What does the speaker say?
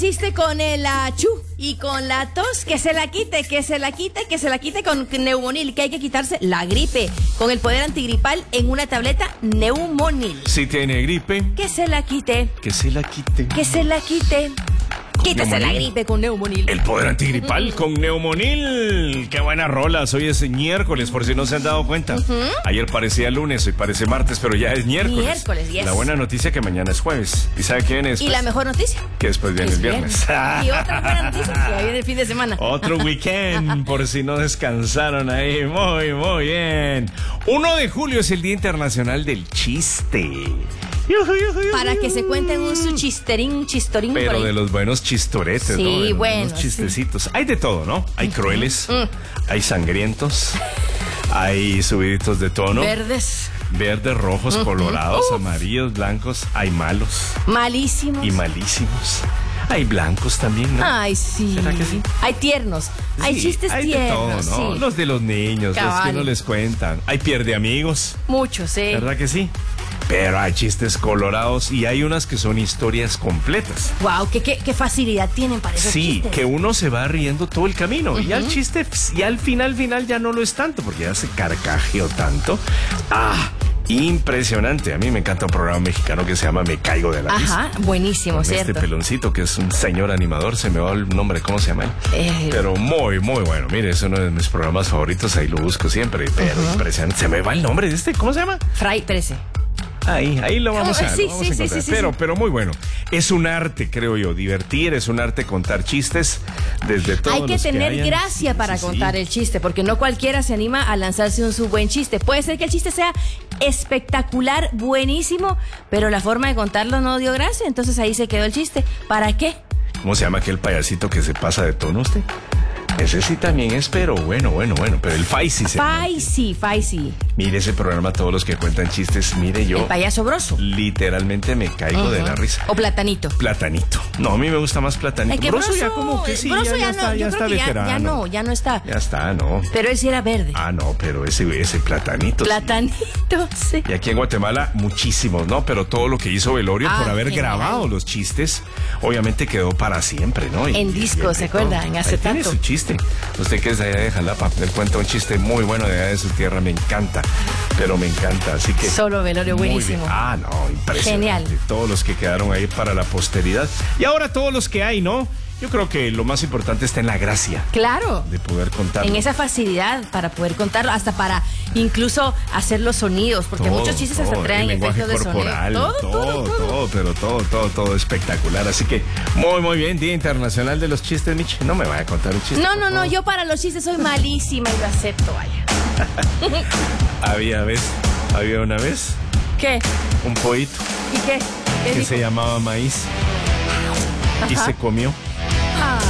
chiste con el achú y con la tos, que se la quite, que se la quite, que se la quite con Neumonil, que hay que quitarse la gripe con el poder antigripal en una tableta Neumonil. Si tiene gripe, Que se la quite, que se la quite. que se la quite. Quítese Neumonil. la gripe con Neumonil. El poder antigripal con Neumonil. Qué buenas rolas. Hoy es miércoles, por si no se han dado cuenta. Ayer parecía lunes, hoy parece martes, pero ya es miércoles. Miércoles, yes. La buena noticia que mañana es jueves. ¿Y sabe qué viene después? Y la mejor noticia. Que después viene el viernes. Y otra buena noticia, que ya viene el fin de semana. Otro weekend, por si no descansaron ahí. Muy, muy bien. 1 de julio es el Día Internacional del Chiste. Para que se cuenten su chistorín por Pero ahí. de los buenos chistoretes, Sí, ¿no? De los bueno, buenos chistecitos. Hay de todo, ¿no? Hay crueles, hay sangrientos, hay subiditos de tono. Verdes, Verdes, rojos, colorados, amarillos, blancos. Hay malos malísimos. y malísimos. Hay blancos también, ¿no? Ay, sí. ¿Será que sí? Hay tiernos. Hay Sí, chistes hay tiernos. de todo, ¿no? Sí. Los de los niños, los Cabal. que no les cuentan. Hay pierde amigos, Muchos, sí. ¿verdad que sí? Pero hay chistes colorados y hay unas que son historias completas. Wow, qué facilidad tienen para esos Sí, chistes. que uno se va riendo todo el camino. Y al chiste, y al final ya no lo es tanto, porque ya se carcajeó tanto. ¡Ah! Impresionante. A mí me encanta un programa mexicano que se llama Me Caigo de la Risa. Ajá, buenísimo, Con ¿cierto? este peloncito que es un señor animador, se me va el nombre, ¿cómo se llama él? Pero muy, muy bueno. Mire, es uno de mis programas favoritos, ahí lo busco siempre, pero impresionante. Se me va el nombre de este, ¿cómo se llama? Fray Prese. Ahí lo vamos a, Sí, lo vamos sí, a sí, encontrar. sí, sí. Pero muy bueno. Es un arte, creo yo, divertir, es un arte contar chistes desde todos Hay que los tener hayan. gracia para Sí. contar el chiste, porque no cualquiera se anima a lanzarse un su buen chiste. Puede ser que el chiste sea espectacular, buenísimo, pero la forma de contarlo no dio gracia, entonces ahí se quedó el chiste. ¿Para qué? ¿Cómo se llama aquel payasito que se pasa de tono usted? Ese sí también es, pero bueno, pero el Faisy se llama. Faisy. Mire ese programa, todos los que cuentan chistes, mire El yo payaso broso. literalmente me caigo de la risa. O Platanito. Platanito. No, a mí me gusta más Platanito. Ay, que Broso ya como que sí, Broso ya está, no, ya yo está creo que veterano. ya no está. Ya está, ¿no? Pero él sí era verde. Ah, no, pero ese Platanito. sí. Platanito, sí. Y aquí en Guatemala, muchísimos, ¿no? Pero todo lo que hizo Velorio por haber genial. grabado los chistes, obviamente quedó para siempre, ¿no? En disco, ¿se acuerda? En Ahí acetato. tiene su chiste. Usted que es de allá de Jalapa, él cuenta un chiste muy bueno de allá de su tierra, me encanta, pero me encanta, así que... Solo Velorio, muy buenísimo. bien. Ah, no, impresionante. Genial. Todos los que quedaron ahí para la posteridad. Y ahora todos los que hay, ¿no? Yo creo que lo más importante está en la gracia Claro. de poder contar. En esa facilidad para poder contarlo, hasta para incluso hacer los sonidos, porque muchos chistes hasta traen el lenguaje efectos de corporal, sonido. todo espectacular. Así que muy bien, Día Internacional de los Chistes, Michi. No me vaya a contar un chiste. por No, favor. yo para los chistes soy malísima y lo acepto, vaya. Había una vez ¿Qué? un pollito ¿Y qué? ¿Qué que dijo? se llamaba Maíz y Ajá. se comió